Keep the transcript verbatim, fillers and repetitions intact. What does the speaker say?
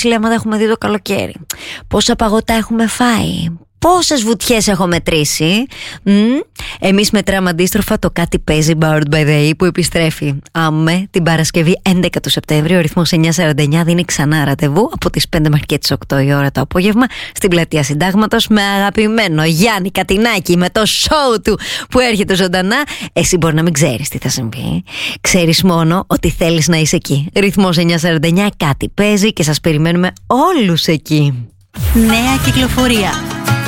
ψηλέματα έχουμε δει το καλοκαίρι, πόσα παγωτά έχουμε φάει, πόσες βουτιές έχω μετρήσει. Mm. Εμείς μετράμε αντίστροφα το Κάτι Παίζει Powered by the E που επιστρέφει αμέ την Παρασκευή έντεκα του Σεπτέμβρη. Ο ρυθμός εννιά σαράντα εννιά δίνει ξανά ραντεβού από τις πέντε μέχρι και τις οκτώ η ώρα το απόγευμα στην πλατεία Συντάγματος με αγαπημένο Γιάννη Κατινάκη με το σόου του που έρχεται ζωντανά. Εσύ μπορεί να μην ξέρεις τι θα συμβεί. Ξέρεις μόνο ότι θέλεις να είσαι εκεί. Ρυθμός εννιά σαράντα εννιά, Κάτι Παίζει και σας περιμένουμε όλους εκεί. Νέα κυκλοφορία.